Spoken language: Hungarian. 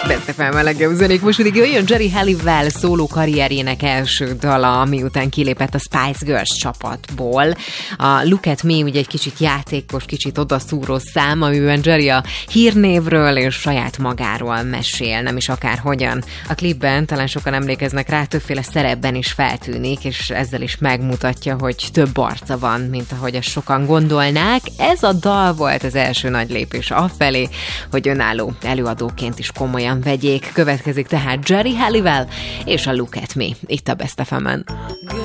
Best FM a legjobb zenék. Most pedig jöjjön Geri Halliwell szóló karrierjének első dala, miután kilépett a Spice Girls csapatból. A Look at Me ugye egy kicsit játékos, kicsit odaszúró szám, amiben Geri a hírnévről és saját magáról mesél, nem is akárhogyan. A klipben talán sokan emlékeznek rá, többféle szerepben is feltűnik, és ezzel is megmutatja, hogy több arca van, mint ahogy azt sokan gondolnák. Ez a dal volt az első nagy lépés afelé, hogy önálló előadóként is komolyan vegyék. Következik tehát Geri Halliwell és a Look at Me itt a Best FM-en.